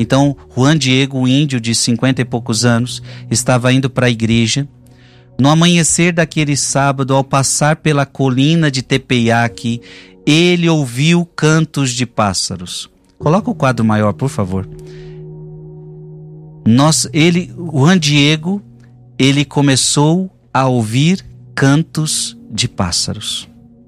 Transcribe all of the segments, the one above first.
Então, Juan Diego, um índio de 50 e poucos anos, estava indo para a igreja. No amanhecer daquele sábado, ao passar pela colina de Tepeyac, ele ouviu cantos de pássaros. Coloca o quadro maior, por favor. Juan Diego, ele começou a ouvir cantos de pássaros.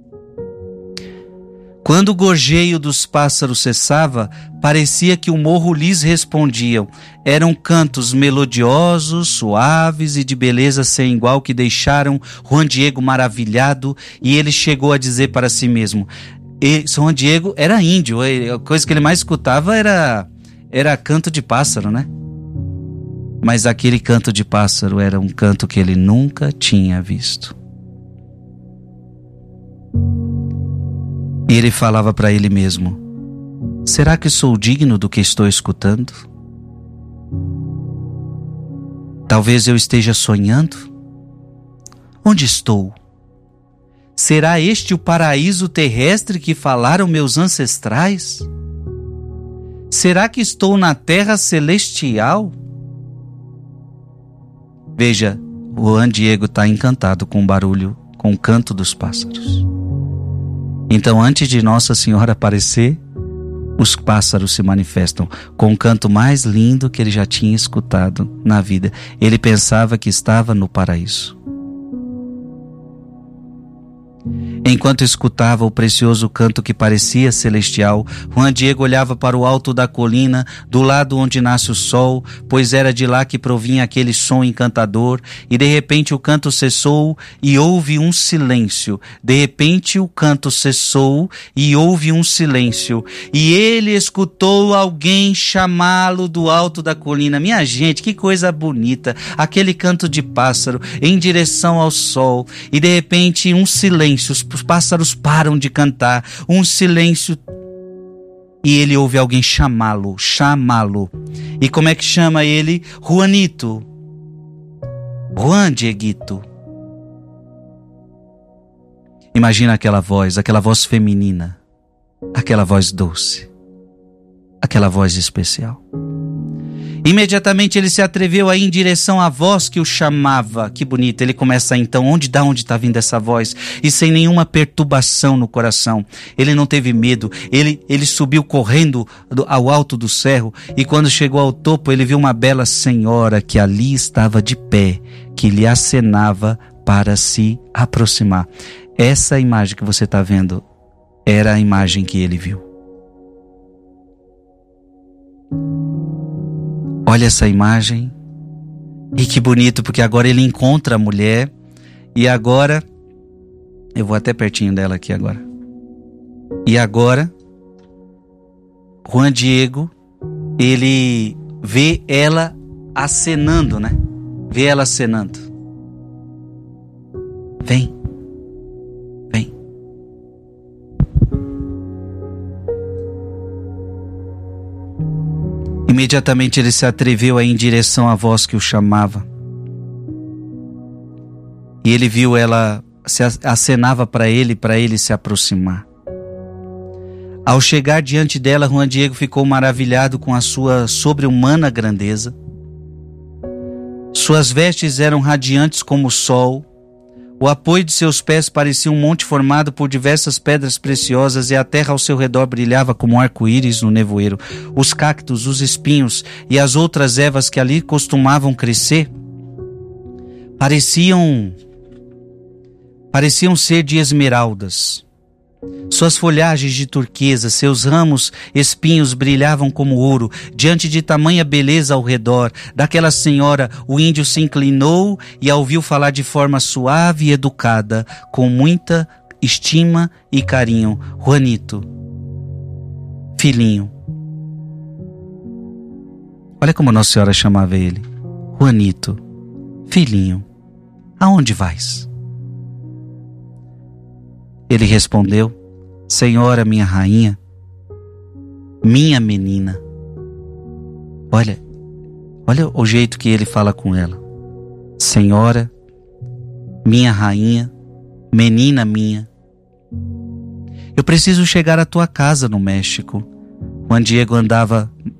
Quando o gorjeio dos pássaros cessava, parecia que o morro lhes respondiam. Eram cantos melodiosos, suaves e de beleza sem igual que deixaram Juan Diego maravilhado, e ele chegou a dizer para si mesmo. Juan Diego era índio, a coisa que ele mais escutava era canto de pássaro, né? Mas aquele canto de pássaro era um canto que ele nunca tinha visto. E ele falava para ele mesmo: será que sou digno do que estou escutando? Talvez eu esteja sonhando? Onde estou? Será este o paraíso terrestre que falaram meus ancestrais? Será que estou na terra celestial? Veja, o Juan Diego está encantado com o barulho, com o canto dos pássaros. Então, antes de Nossa Senhora aparecer, os pássaros se manifestam com o canto mais lindo que ele já tinha escutado na vida. Ele pensava que estava no paraíso. Enquanto escutava o precioso canto que parecia celestial, Juan Diego olhava para o alto da colina, do lado onde nasce o sol, pois era de lá que provinha aquele som encantador, e de repente o canto cessou e houve um silêncio. De repente o canto cessou e houve um silêncio, e ele escutou alguém chamá-lo do alto da colina. Minha gente, que coisa bonita, aquele canto de pássaro em direção ao sol, e de repente um silêncio. Os pássaros param de cantar, um silêncio, e ele ouve alguém chamá-lo. E como é que chama ele? Juanito. Juan Dieguito. Imagina aquela voz feminina, aquela voz doce, aquela voz especial. Imediatamente ele se atreveu a ir em direção à voz que o chamava. Que bonito, ele começa então, onde está vindo essa voz? E sem nenhuma perturbação no coração. Ele não teve medo, ele subiu correndo ao alto do cerro, e quando chegou ao topo ele viu uma bela senhora que ali estava de pé, que lhe acenava para se aproximar. Essa imagem que você está vendo era a imagem que ele viu. Olha essa imagem, e que bonito, porque agora ele encontra a mulher, e agora, eu vou até pertinho dela aqui agora, e agora, Juan Diego, ele vê ela acenando, né? Vê ela acenando. Vem. Imediatamente ele se atreveu a ir em direção à voz que o chamava. E ele viu ela, acenava para ele se aproximar. Ao chegar diante dela, Juan Diego ficou maravilhado com a sua sobre-humana grandeza. Suas vestes eram radiantes como o sol. O apoio de seus pés parecia um monte formado por diversas pedras preciosas, e a terra ao seu redor brilhava como um arco-íris no nevoeiro. Os cactos, os espinhos e as outras ervas que ali costumavam crescer pareciam ser de esmeraldas. Suas folhagens de turquesa, seus ramos espinhos brilhavam como ouro. Diante de tamanha beleza ao redor daquela senhora, o índio se inclinou e a ouviu falar de forma suave e educada, com muita estima e carinho. Juanito, filhinho. Olha como Nossa Senhora chamava ele. Juanito, filhinho, aonde vais? Ele respondeu: Senhora, minha rainha, minha menina. Olha o jeito que ele fala com ela. Senhora, minha rainha, menina minha. Eu preciso chegar à tua casa no México. Juan Diego andava